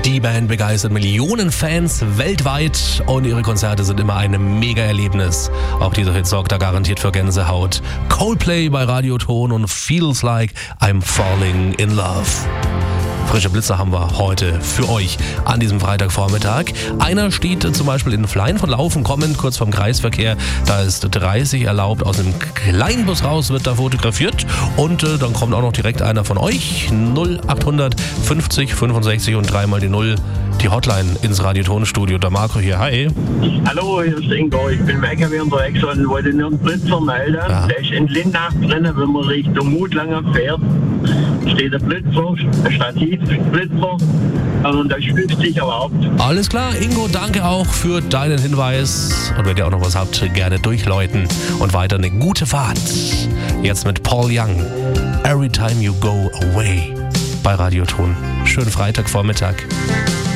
Die Band begeistert Millionen Fans weltweit und ihre Konzerte sind immer ein Mega-Erlebnis. Auch dieser Hit sorgt da garantiert für Gänsehaut. Coldplay bei Radioton und Feels Like I'm Falling in Love. Frische Blitzer haben wir heute für euch an diesem Freitagvormittag. Einer steht zum Beispiel in Flein von Laufen kommend, kurz vom Kreisverkehr. Da ist 30 erlaubt. Aus einem Kleinbus raus wird da fotografiert. Und dann kommt auch noch direkt einer von euch. 0800 50 65 und 3 mal die 0. Die Hotline ins Radiotonstudio. Der Marco hier. Hi. Hallo, hier ist Ingo. Ich bin im LKW unterwegs und wollte nur einen Blitzer melden. Ja. Der ist in Lindach drin, wenn man Richtung Mutlanger fährt. Steht der Blitzer, der Stativblitzer und der ist 50 erlaubt. Alles klar, Ingo, danke auch für deinen Hinweis. Und wenn ihr auch noch was habt, gerne durchläuten. Und weiter eine gute Fahrt. Jetzt mit Paul Young. Every Time You Go Away bei Radioton. Schönen Freitagvormittag.